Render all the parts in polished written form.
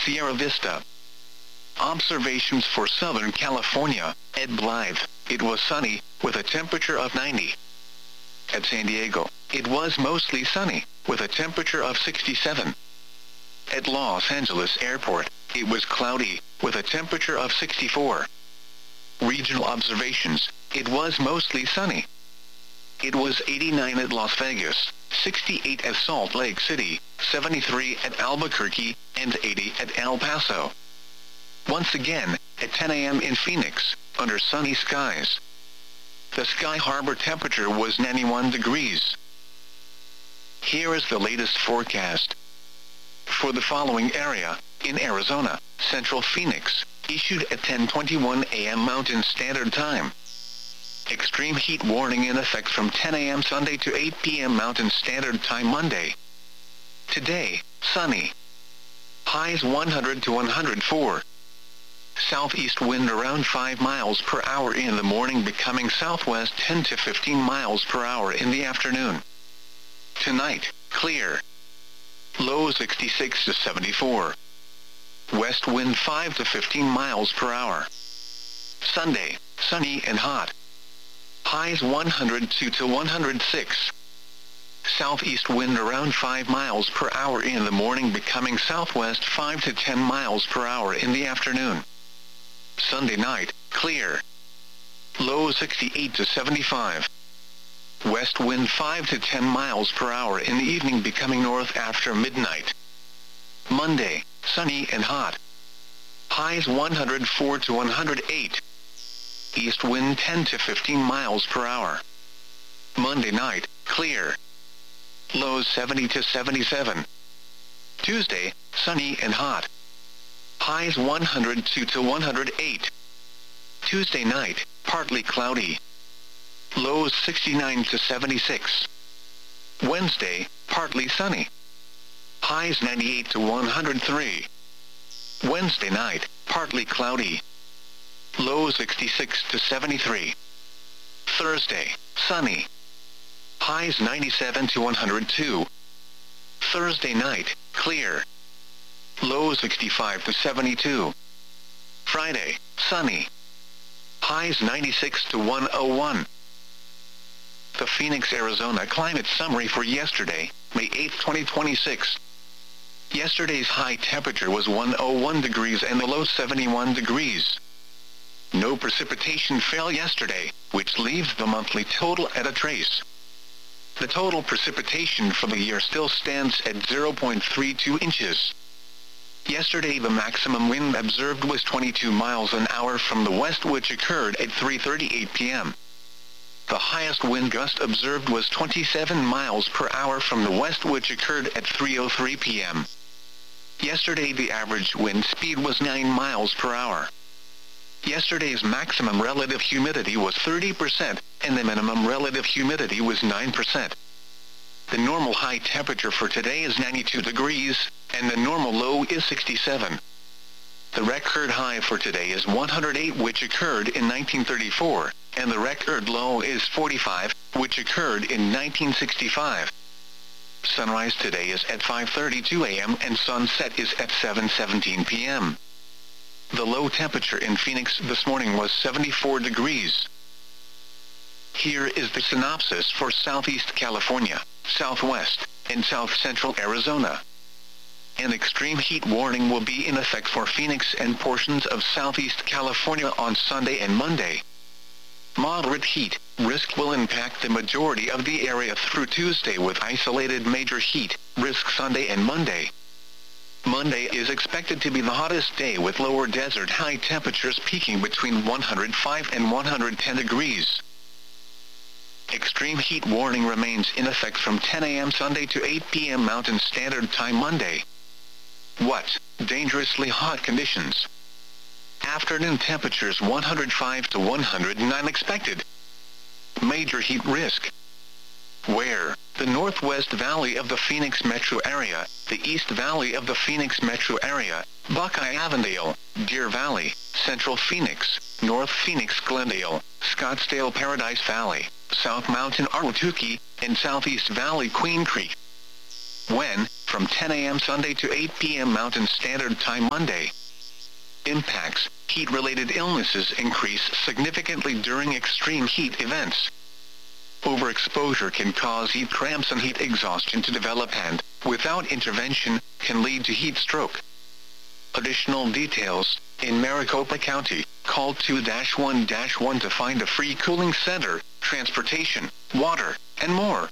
Sierra Vista. Observations for Southern California. At Blythe, it was sunny, with a temperature of 90. At San Diego, it was mostly sunny, with a temperature of 67. At Los Angeles Airport, it was cloudy, with a temperature of 64. Regional observations. It was mostly sunny. It was 89 at Las Vegas, 68 at Salt Lake City, 73 at Albuquerque, and 80 at El Paso. Once again, at 10 a.m. in Phoenix, under sunny skies. The Sky Harbor temperature was 91 degrees. Here is the latest forecast. For the following area, in Arizona, Central Phoenix, issued at 10:21 a.m. Mountain Standard Time. Extreme heat warning in effect from 10 a.m. Sunday to 8 p.m. Mountain Standard Time Monday. Today, sunny. Highs 100 to 104. Southeast wind around 5 miles per hour in the morning, becoming southwest 10 to 15 miles per hour in the afternoon. Tonight, clear. Low 66 to 74. West wind 5 to 15 miles per hour. Sunday, sunny and hot. Highs 102 to 106. Southeast wind around 5 miles per hour in the morning, becoming southwest 5 to 10 miles per hour in the afternoon. Sunday night, clear. Low 68 to 75. West wind 5 to 10 miles per hour in the evening, becoming north after midnight. Monday, sunny and hot. Highs 104 to 108. East wind 10 to 15 miles per hour. Monday night, clear. Lows 70 to 77. Tuesday, sunny and hot. Highs 102 to 108. Tuesday night, partly cloudy. Lows 69 to 76. Wednesday, partly sunny. Highs 98 to 103. Wednesday night, partly cloudy. Low 66 to 73. Thursday, sunny. Highs 97 to 102. Thursday night, clear. Low 65 to 72. Friday, sunny. Highs 96 to 101. The Phoenix, Arizona climate summary for yesterday, May 8, 2026. Yesterday's high temperature was 101 degrees and the low 71 degrees. No precipitation fell yesterday, which leaves the monthly total at a trace. The total precipitation for the year still stands at 0.32 inches. Yesterday the maximum wind observed was 22 miles an hour from the west, which occurred at 3:38 p.m. The highest wind gust observed was 27 miles per hour from the west, which occurred at 3:03 p.m. Yesterday the average wind speed was 9 miles per hour. Yesterday's maximum relative humidity was 30%, and the minimum relative humidity was 9%. The normal high temperature for today is 92 degrees, and the normal low is 67. The record high for today is 108, which occurred in 1934, and the record low is 45, which occurred in 1965. Sunrise today is at 5:32 a.m. and sunset is at 7:17 p.m. The low temperature in Phoenix this morning was 74 degrees. Here is the synopsis for Southeast California, Southwest, and South Central Arizona. An extreme heat warning will be in effect for Phoenix and portions of Southeast California on Sunday and Monday. Moderate heat risk will impact the majority of the area through Tuesday, with isolated major heat risk Sunday and Monday. Monday is expected to be the hottest day, with lower desert high temperatures peaking between 105 and 110 degrees. Extreme heat warning remains in effect from 10 a.m. Sunday to 8 p.m. Mountain Standard Time Monday. What? Dangerously hot conditions. Afternoon temperatures 105 to 109 expected. Major heat risk. Where? The Northwest Valley of the Phoenix metro area, the East Valley of the Phoenix metro area, Buckeye Avondale, Deer Valley, Central Phoenix, North Phoenix Glendale, Scottsdale Paradise Valley, South Mountain Ahwatukee, and Southeast Valley Queen Creek. When? from 10 a.m. Sunday to 8 p.m. Mountain Standard Time Monday. Impacts: heat-related illnesses increase significantly during extreme heat events. Overexposure can cause heat cramps and heat exhaustion to develop and, without intervention, can lead to heat stroke. Additional details: in Maricopa County, call 2-1-1 to find a free cooling center, transportation, water, and more.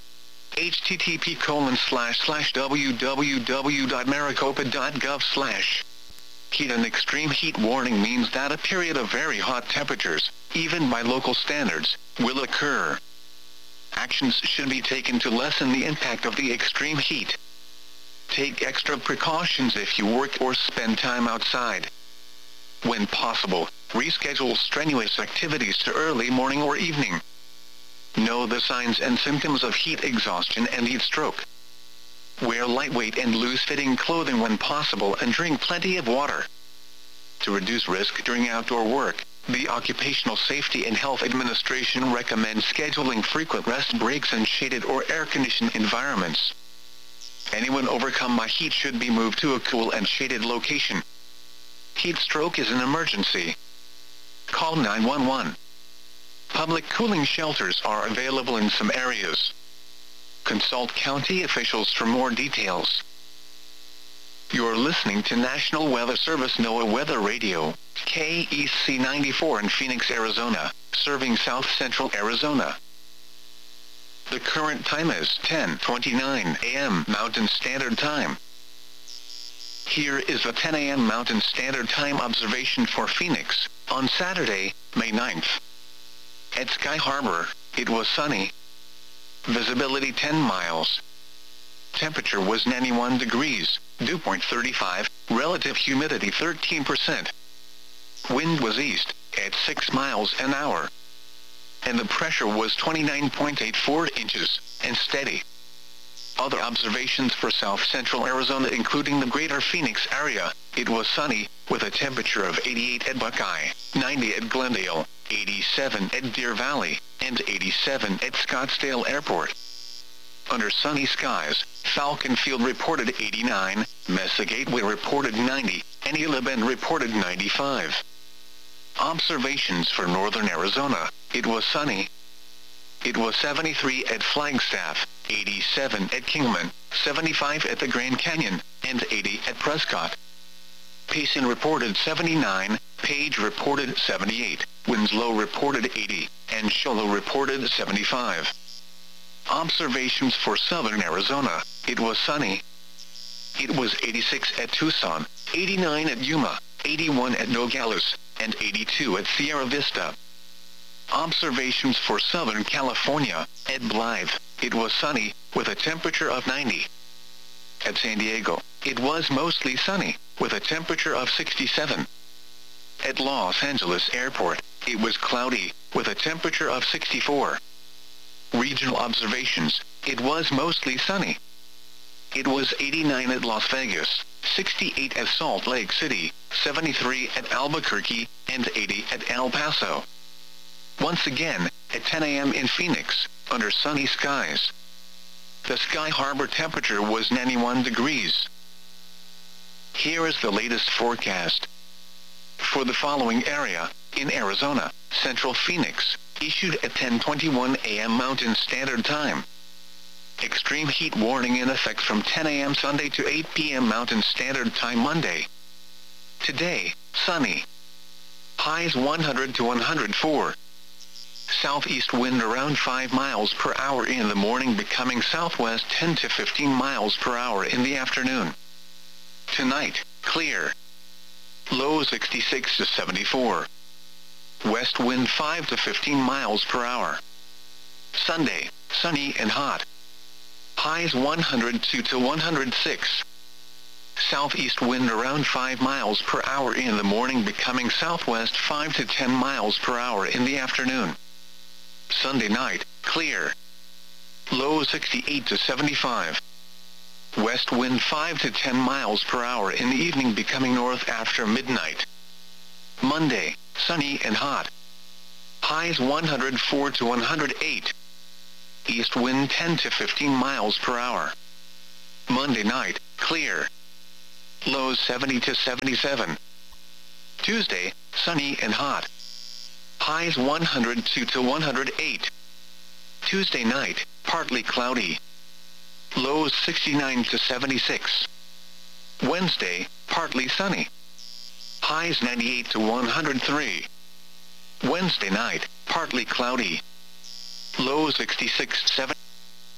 http://www.maricopa.gov/. Heat and extreme heat warning means that a period of very hot temperatures, even by local standards, will occur. Actions should be taken to lessen the impact of the extreme heat. Take extra precautions if you work or spend time outside. When possible, reschedule strenuous activities to early morning or evening. Know the signs and symptoms of heat exhaustion and heat stroke. Wear lightweight and loose-fitting clothing when possible and drink plenty of water. To reduce risk during outdoor work, the Occupational Safety and Health Administration recommends scheduling frequent rest breaks in shaded or air-conditioned environments. Anyone overcome by heat should be moved to a cool and shaded location. Heat stroke is an emergency. Call 911. Public cooling shelters are available in some areas. Consult county officials for more details. You're listening to National Weather Service NOAA Weather Radio, KEC 94 in Phoenix, Arizona, serving south-central Arizona. The current time is 10:29 a.m. Mountain Standard Time. Here is the 10 a.m. Mountain Standard Time observation for Phoenix, on Saturday, May 9th. At Sky Harbor, it was sunny. Visibility 10 miles. Temperature was 91 degrees, dew point 35, relative humidity 13%. Wind was east, at 6 miles an hour. And the pressure was 29.84 inches, and steady. Other observations for south-central Arizona including the greater Phoenix area, it was sunny, with a temperature of 88 at Buckeye, 90 at Glendale, 87 at Deer Valley, and 87 at Scottsdale Airport. Under sunny skies, Falcon Field reported 89, Mesa Gateway reported 90, and Gila Bend reported 95. Observations for northern Arizona, it was sunny. It was 73 at Flagstaff, 87 at Kingman, 75 at the Grand Canyon, and 80 at Prescott. Payson reported 79, Page reported 78, Winslow reported 80, and Show Low reported 75. Observations for southern Arizona, it was sunny. It was 86 at Tucson, 89 at Yuma, 81 at Nogales, and 82 at Sierra Vista. Observations for southern California, at Blythe, it was sunny, with a temperature of 90. At San Diego, it was mostly sunny, with a temperature of 67. At Los Angeles Airport, it was cloudy, with a temperature of 64. Regional observations, it was mostly sunny. It was 89 at Las Vegas, 68 at Salt Lake City, 73 at Albuquerque, and 80 at El Paso. Once again, at 10 a.m. in Phoenix, under sunny skies. The Sky Harbor temperature was 91 degrees. Here is the latest forecast. For the following area, in Arizona, Central Phoenix, issued at 10:21 a.m. Mountain Standard Time. Extreme heat warning in effect from 10 a.m. Sunday to 8 p.m. Mountain Standard Time Monday. Today, sunny. Highs 100 to 104. Southeast wind around 5 miles per hour in the morning, becoming southwest 10 to 15 miles per hour in the afternoon. Tonight, clear. Low 66 to 74. West wind 5 to 15 miles per hour. Sunday, sunny and hot. Highs 102 to 106. Southeast wind around 5 miles per hour in the morning, becoming southwest 5 to 10 miles per hour in the afternoon. Sunday night, clear. Low 68 to 75. West wind 5 to 10 miles per hour in the evening, becoming north after midnight. Monday, sunny and hot. Highs 104 to 108. East wind 10 to 15 miles per hour. Monday night, clear. Lows 70 to 77. Tuesday, sunny and hot. Highs 102 to 108. Tuesday night, partly cloudy. Lows 69 to 76. Wednesday, partly sunny. Highs 98 to 103. Wednesday night, partly cloudy. Lows 66 to 7.